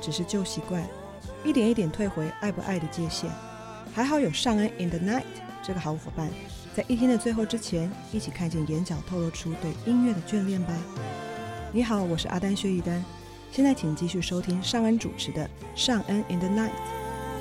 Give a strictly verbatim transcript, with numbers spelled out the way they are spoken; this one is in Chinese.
只是旧习惯，一点一点退回爱不爱的界限。还好有尚恩 in the night 这个好伙伴，在一天的最后之前，一起看见眼角透露出对音乐的眷恋吧。你好，我是阿丹薛一丹，现在请继续收听尚恩主持的尚恩 in the night。